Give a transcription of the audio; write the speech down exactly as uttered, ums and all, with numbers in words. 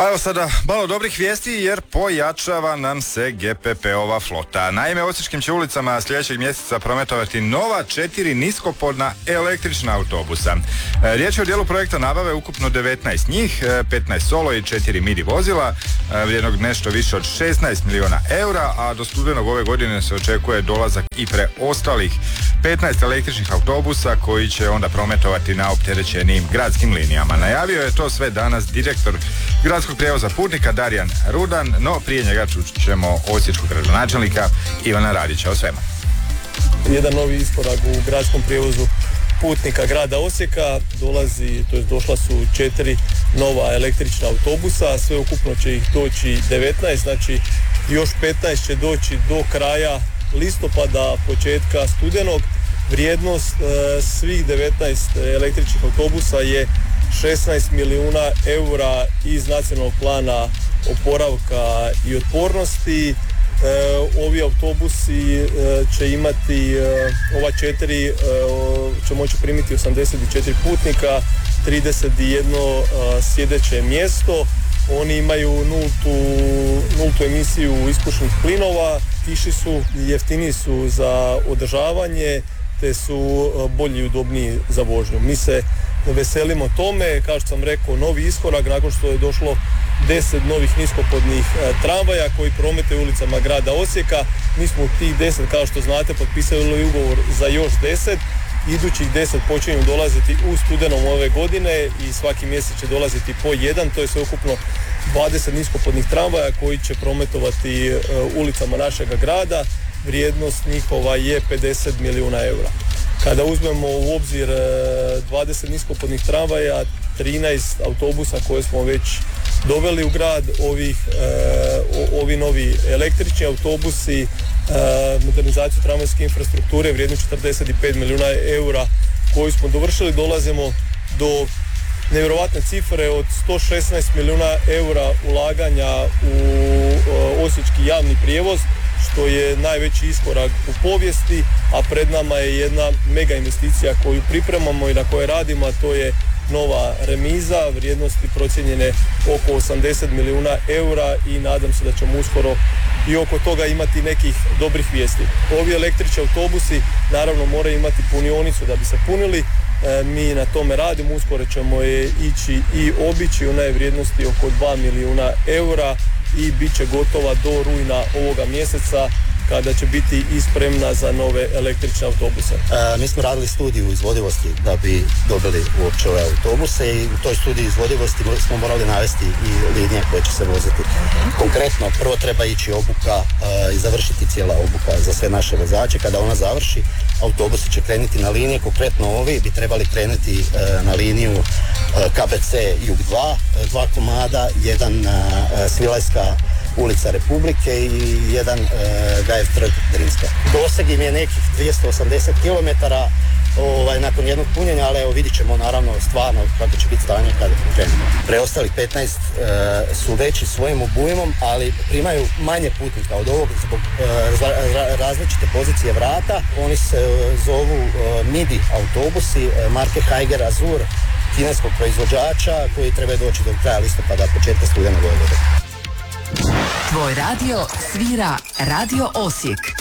Pa evo sada malo dobrih vijesti jer pojačava nam se G P P-ova flota. Naime, osječkim će ulicama sljedećeg mjeseca prometovati nova četiri niskopodna električna autobusa. Riječ je o dijelu projekta nabave ukupno devetnaest njih, petnaest solo i četiri midi vozila, vrijednog nešto više od šesnaest milijuna eura, a do studenog ove godine se očekuje dolazak i preostalih petnaest električnih autobusa koji će onda prometovati na opterećenijim gradskim linijama. Najavio je to sve danas direktor gradskog prijevoza putnika Darijan Rudan, no prije njega čućemo osječkog gradonačelnika Ivana Radića o svemu. Jedan novi iskorak u gradskom prijevozu putnika grada Osijeka dolazi, to jest došla su četiri nova električna autobusa, sve ukupno će ih doći devetnaest, znači još petnaest će doći do kraja listopada, početka studenog. Vrijednost e, svih devetnaest električnih autobusa je šesnaest milijuna eura iz nacionalnog plana oporavka i otpornosti. E, ovi autobusi e, će imati, e, ova četiri e, će moći primiti osamdeset četiri putnika, trideset jedan e, sjedeće mjesto. Oni imaju nultu, nultu emisiju ispušnih plinova, tiši su, jeftiniji su za održavanje, te su bolji i udobniji za vožnju. Mi se veselimo tome, kao što sam rekao, novi iskorak nakon što je došlo deset novih niskopodnih e, tramvaja koji prometuju ulicama grada Osijeka. Mi smo u tih deset, kao što znate, potpisali ugovor za još deset. Idućih deset počinju dolaziti u studenom ove godine i svaki mjesec će dolaziti po jedan, to je sve ukupno dvadeset niskopodnih tramvaja koji će prometovati e, ulicama našega grada. Vrijednost njihova je pedeset milijuna eura. Kada uzmemo u obzir dvadeset niskopodnih tramvaja, trinaest autobusa koje smo već doveli u grad, ovih, ovi novi električni autobusi, modernizaciju tramvajske infrastrukture vrijednu četrdeset pet milijuna eura koju smo dovršili, dolazimo do nevjerovatne cifre od sto šesnaest milijuna eura ulaganja u osječki javni prijevoz, što je najveći iskorak u povijesti, a pred nama je jedna mega investicija koju pripremamo i na kojoj radimo, a to je nova remiza vrijednosti procijenjene oko osamdeset milijuna eura i nadam se da ćemo uskoro i oko toga imati nekih dobrih vijesti. Ovi električni autobusi naravno moraju imati punionicu da bi se punili. E, mi na tome radimo, uskoro ćemo je ići i obići, ona je vrijednosti oko dva milijuna eura i bit će gotova do rujna ovoga mjeseca kada će biti i spremna za nove električne autobuse. E, mi smo radili studiju izvodivosti da bi dobili uopće ove autobuse i u toj studiji izvodivosti smo morali navesti i linije koje će se voziti. Konkretno, prvo treba ići obuka e, i završiti cijela obuka za sve naše vozače. Kada ona završi, autobusi će krenuti na linije, konkretno ovi bi trebali krenuti e, na liniju e, K B C Jug dva, e, dva komada, jedan e, Svilajska ulica Republike i jedan e, Gajev trg Drinska. Doseg im je nekih dvjesto osamdeset kilometara ovaj, nakon jednog punjenja, ali evo vidit ćemo naravno stvarno kako će biti stanje kada krenemo. Preostali petnaest e, su veći svojim obujmom, ali primaju manje putnika od ovog zbog e, ra, različite pozicije vrata. Oni se e, zovu e, midi autobusi e, marke Haiger Azur, kineskog proizvođača koji treba doći do kraja listopada, početka studenog ove godine. Tvoj radio svira Radio Osijek.